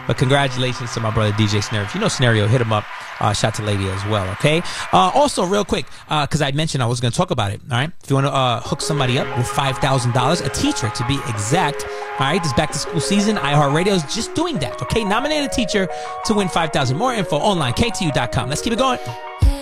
But congratulations to my brother DJ Scenario. If you know Scenario, hit him up. Shout to Lady as well, okay? Also, real quick, because I mentioned I was going to talk about it, all right? If you want to hook somebody up with $5,000, a teacher to be exact, all right? This back-to-school season, iHeartRadio is just doing that, okay? Nominate a teacher to win $5,000. More info online, KTU.com. Let's keep it going.